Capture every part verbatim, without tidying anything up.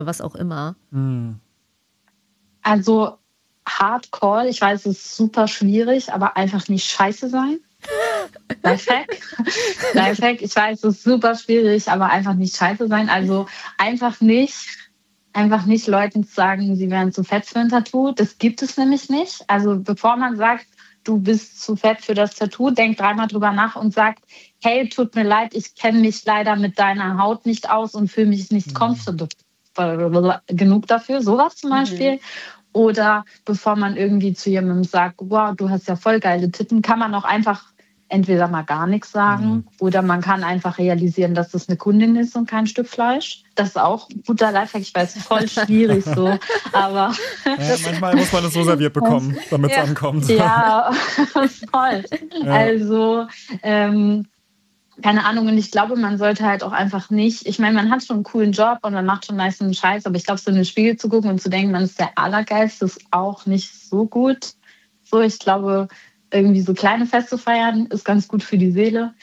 was auch immer? Hm. Also Hardcore, ich weiß, es ist super schwierig, aber einfach nicht scheiße sein. Lifehack. Lifehack, ich weiß, es ist super schwierig, aber einfach nicht scheiße sein. Also einfach nicht, einfach nicht Leuten sagen, sie wären zu fett für ein Tattoo. Das gibt es nämlich nicht. Also bevor man sagt, du bist zu fett für das Tattoo, denk dreimal drüber nach und sag, hey, tut mir leid, ich kenne mich leider mit deiner Haut nicht aus und fühle mich nicht comfortable genug dafür. Sowas zum Beispiel. Mhm. Oder bevor man irgendwie zu jemandem sagt, wow, du hast ja voll geile Titten, kann man auch einfach entweder mal gar nichts sagen mhm. oder man kann einfach realisieren, dass das eine Kundin ist und kein Stück Fleisch. Das ist auch ein guter Lifehack. Ich weiß, voll schwierig so, aber... Ja, manchmal muss man es so serviert bekommen, damit es ja. ankommt. Ja, voll. Ja. Also... Ähm, keine Ahnung, und ich glaube, man sollte halt auch einfach nicht, ich meine, man hat schon einen coolen Job und man macht schon meistens einen Scheiß, aber ich glaube, so in den Spiegel zu gucken und zu denken, man ist der Allergeilste, ist auch nicht so gut. So, ich glaube, irgendwie so kleine Feste feiern ist ganz gut für die Seele.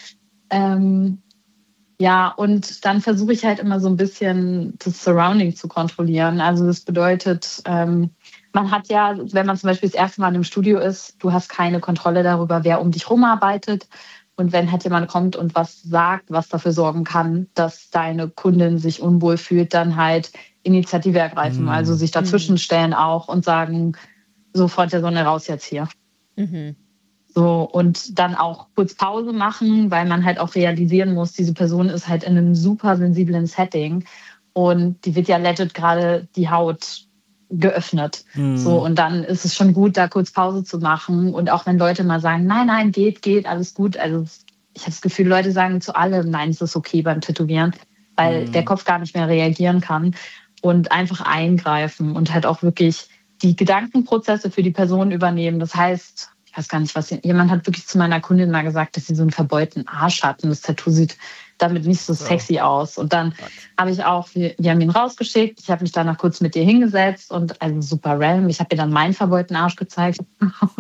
Ähm, ja, und dann versuche ich halt immer so ein bisschen das Surrounding zu kontrollieren. Also das bedeutet, ähm, man hat ja, wenn man zum Beispiel das erste Mal in einem Studio ist, du hast keine Kontrolle darüber, wer um dich rumarbeitet. Und wenn halt jemand kommt und was sagt, was dafür sorgen kann, dass deine Kundin sich unwohl fühlt, dann halt Initiative ergreifen. Mhm. Also sich dazwischenstellen auch und sagen, sofort der Sonne raus jetzt hier. Mhm. So, und dann auch kurz Pause machen, weil man halt auch realisieren muss, diese Person ist halt in einem super sensiblen Setting und die wird ja legit gerade die Haut geöffnet. Mhm. So, und dann ist es schon gut, da kurz Pause zu machen. Und auch wenn Leute mal sagen, nein, nein, geht, geht, alles gut. Also ich habe das Gefühl, Leute sagen zu allem, nein, es ist okay beim Tätowieren, weil mhm. der Kopf gar nicht mehr reagieren kann. Und einfach eingreifen und halt auch wirklich die Gedankenprozesse für die Person übernehmen. Das heißt, ich weiß gar nicht, was jemand hat wirklich zu meiner Kundin mal gesagt, dass sie so einen verbeulten Arsch hat und das Tattoo sieht damit nicht so sexy so. aus. Und dann habe ich auch, wir, wir haben ihn rausgeschickt, ich habe mich danach kurz mit ihr hingesetzt und also super random, ich habe ihr dann meinen verbeulten Arsch gezeigt und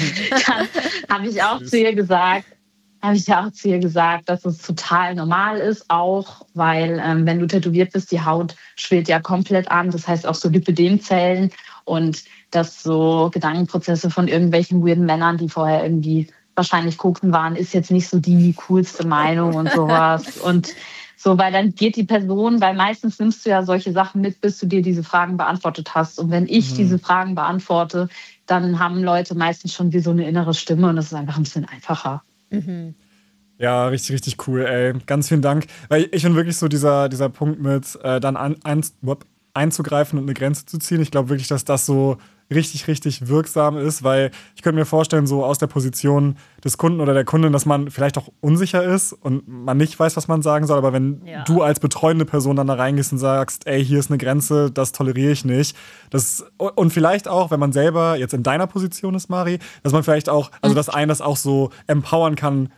dann habe ich auch zu ihr gesagt, habe ich ja auch zu ihr gesagt, dass es total normal ist, auch weil ähm, wenn du tätowiert bist, die Haut schwillt ja komplett an, das heißt auch so Lipödemzellen und dass so Gedankenprozesse von irgendwelchen weirden Männern, die vorher irgendwie wahrscheinlich gucken waren, ist jetzt nicht so die coolste Meinung und sowas. Und so, weil dann geht die Person, weil meistens nimmst du ja solche Sachen mit, bis du dir diese Fragen beantwortet hast. Und wenn ich mhm. diese Fragen beantworte, dann haben Leute meistens schon wie so eine innere Stimme und das ist einfach ein bisschen einfacher. Mhm. Ja, richtig, richtig cool, ey. Ganz vielen Dank. Weil ich bin wirklich so dieser, dieser Punkt mit äh, dann ein, ein, einzugreifen und eine Grenze zu ziehen. Ich glaube wirklich, dass das so richtig, richtig wirksam ist, weil ich könnte mir vorstellen, so aus der Position des Kunden oder der Kundin, dass man vielleicht auch unsicher ist und man nicht weiß, was man sagen soll, aber wenn ja. du als betreuende Person dann da reingehst und sagst, ey, hier ist eine Grenze, das toleriere ich nicht. Das, und vielleicht auch, wenn man selber jetzt in deiner Position ist, Mari, dass man vielleicht auch, also dass einen das auch so empowern kann,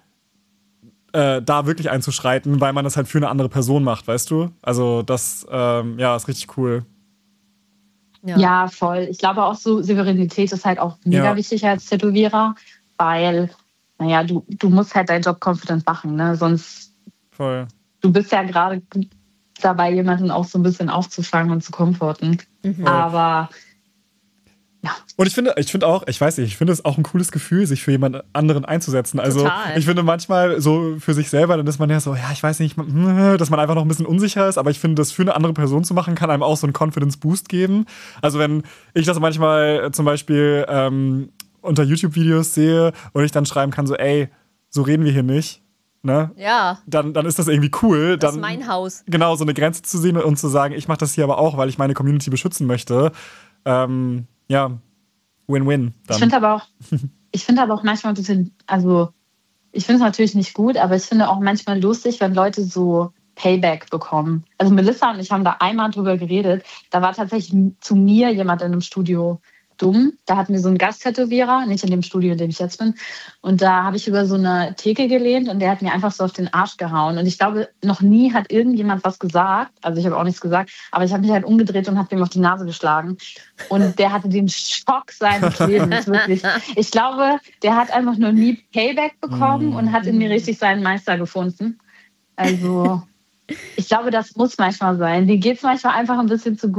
äh, da wirklich einzuschreiten, weil man das halt für eine andere Person macht, weißt du? Also das, ähm, ja, ist richtig cool. Ja. ja, voll. Ich glaube auch so, Souveränität ist halt auch mega ja. wichtig als Tätowierer, weil, naja, du, du musst halt deinen Job confident machen, ne? Sonst, voll. Du bist ja gerade dabei, jemanden auch so ein bisschen aufzufangen und zu komforten. Mhm. Aber, ja. Und ich finde, ich finde auch, ich weiß nicht, ich finde es auch ein cooles Gefühl, sich für jemand anderen einzusetzen. Also Total. Ich finde manchmal so für sich selber, dann ist man ja so, ja, ich weiß nicht, dass man einfach noch ein bisschen unsicher ist, aber ich finde, das für eine andere Person zu machen, kann einem auch so einen Confidence-Boost geben. Also wenn ich das manchmal zum Beispiel ähm, unter YouTube-Videos sehe und ich dann schreiben kann so, ey, so reden wir hier nicht. Ne? Ja. Dann, dann ist das irgendwie cool. Das dann, ist mein Haus. Genau, so eine Grenze zu sehen und zu sagen, ich mache das hier aber auch, weil ich meine Community beschützen möchte. Ähm, ja, Win-Win. Dann. Ich finde aber auch, ich finde aber auch manchmal ein bisschen, also ich finde es natürlich nicht gut, aber ich finde auch manchmal lustig, wenn Leute so Payback bekommen. Also Melissa und ich haben da einmal drüber geredet. Da war tatsächlich zu mir jemand in einem Studio dumm. Da hatten wir so einen Gasttätowierer, nicht in dem Studio, in dem ich jetzt bin. Und da habe ich über so eine Theke gelehnt und der hat mir einfach so auf den Arsch gehauen. Und ich glaube, noch nie hat irgendjemand was gesagt. Also ich habe auch nichts gesagt, aber ich habe mich halt umgedreht und habe ihm auf die Nase geschlagen. Und der hatte den Schock seines Lebens, wirklich. Ich glaube, der hat einfach noch nie Payback bekommen und hat in mir richtig seinen Meister gefunden. Also Ich glaube, das muss manchmal sein. Die geht es manchmal einfach ein bisschen zu gut.